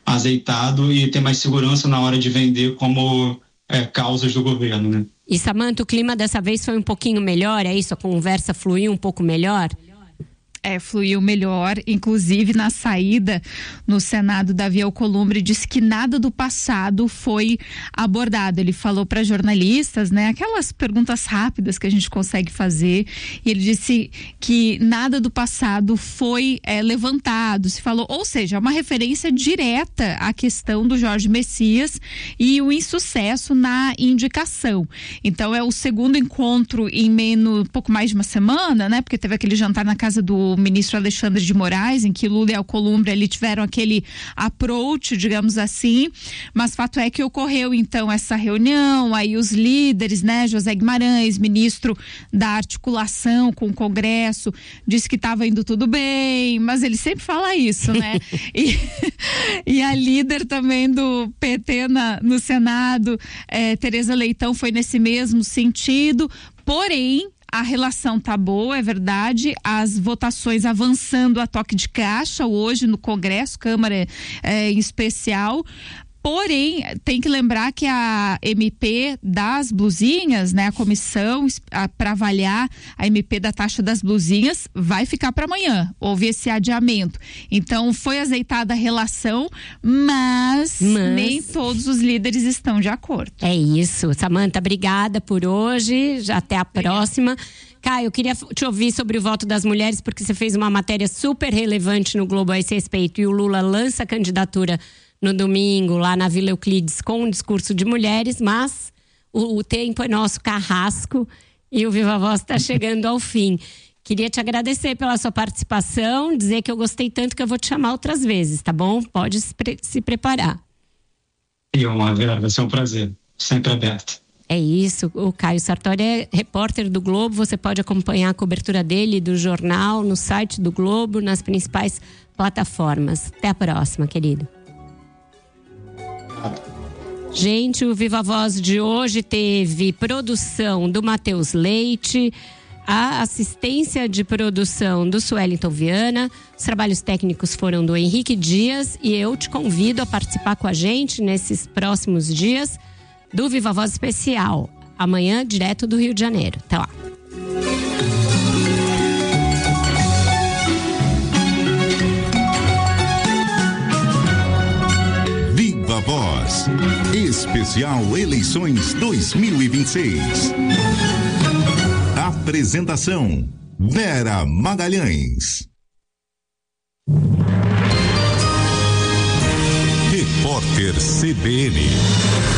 azeitado e ter mais segurança na hora de vender como causas do governo, né? E Samantha, o clima dessa vez foi um pouquinho melhor, é isso? A conversa fluiu um pouco melhor? Fluiu melhor, inclusive na saída no Senado, Davi Alcolumbre disse que nada do passado foi abordado. Ele falou para jornalistas, né, aquelas perguntas rápidas que a gente consegue fazer, e ele disse que nada do passado foi levantado, se falou, ou seja, uma referência direta à questão do Jorge Messias e o insucesso na indicação. Então é o segundo encontro em pouco mais de uma semana, né, porque teve aquele jantar na casa do ministro Alexandre de Moraes, em que Lula e Alcolumbre ali tiveram aquele approach, digamos assim, mas fato é que ocorreu então essa reunião, aí os líderes, né, José Guimarães, ministro da articulação com o Congresso, disse que estava indo tudo bem, mas ele sempre fala isso, né? E a líder também do PT no Senado, Tereza Leitão, foi nesse mesmo sentido, porém a relação tá boa, é verdade, as votações avançando a toque de caixa hoje no Congresso, Câmara em especial. Porém, tem que lembrar que a MP das blusinhas, né, a comissão para avaliar a MP da taxa das blusinhas vai ficar para amanhã. Houve esse adiamento. Então, foi azeitada a relação, mas nem todos os líderes estão de acordo. É isso. Samantha, obrigada por hoje. Até a próxima. Caio, eu queria te ouvir sobre o voto das mulheres, porque você fez uma matéria super relevante no Globo a esse respeito, e o Lula lança a candidatura no domingo, lá na Vila Euclides, com um discurso de mulheres, mas o tempo é nosso carrasco e o Viva Voz está chegando ao fim. Queria te agradecer pela sua participação, dizer que eu gostei tanto que eu vou te chamar outras vezes, tá bom? Pode se preparar. Vai ser um prazer, sempre aberto. É isso, o Caio Sartori é repórter do Globo, você pode acompanhar a cobertura dele, do jornal, no site do Globo, nas principais plataformas. Até a próxima, querido. Gente, o Viva Voz de hoje teve produção do Matheus Leite, a assistência de produção do Suelington Viana, os trabalhos técnicos foram do Henrique Dias, e eu te convido a participar com a gente nesses próximos dias do Viva Voz Especial, amanhã direto do Rio de Janeiro. Até lá. Viva Voz, especial Eleições 2026. Apresentação: Vera Magalhães. Repórter CBN.